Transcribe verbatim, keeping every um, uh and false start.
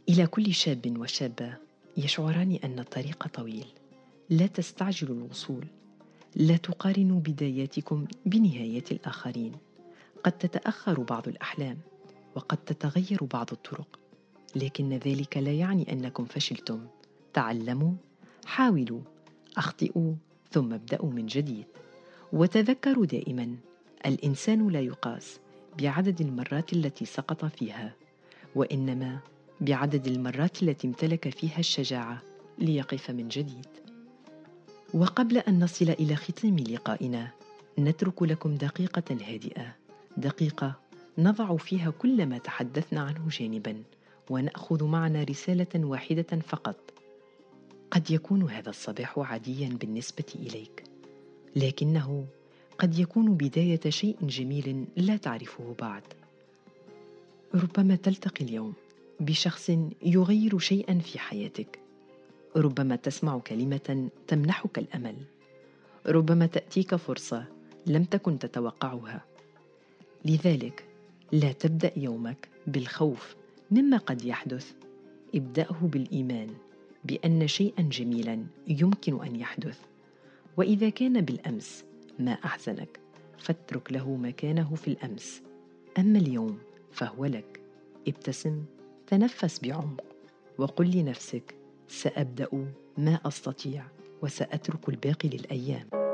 إلى كل شاب وشابة يشعران أن الطريق طويل. لا تستعجلوا الوصول. لا تقارنوا بداياتكم بنهايات الآخرين. قد تتأخر بعض الأحلام، وقد تتغير بعض الطرق، لكن ذلك لا يعني أنكم فشلتم. تعلموا، حاولوا، أخطئوا، ثم ابدأوا من جديد. وتذكروا دائما، الإنسان لا يقاس بعدد المرات التي سقط فيها، وإنما بعدد المرات التي امتلك فيها الشجاعة ليقف من جديد. وقبل أن نصل إلى ختام لقائنا، نترك لكم دقيقة هادئة، دقيقة نضع فيها كل ما تحدثنا عنه جانبا، ونأخذ معنا رسالة واحدة فقط. قد يكون هذا الصباح عاديا بالنسبة إليك، لكنه قد يكون بداية شيء جميل لا تعرفه بعد. ربما تلتقي اليوم بشخص يغير شيئا في حياتك. ربما تسمع كلمة تمنحك الأمل. ربما تأتيك فرصة لم تكن تتوقعها. لذلك لا تبدأ يومك بالخوف مما قد يحدث. ابدأه بالإيمان بأن شيئا جميلا يمكن أن يحدث. وإذا كان بالأمس ما أحزنك، فاترك له مكانه في الأمس. أما اليوم فهو لك. ابتسم، تنفس بعمق، وقل لنفسك: سأبدأ ما أستطيع، وسأترك الباقي للأيام.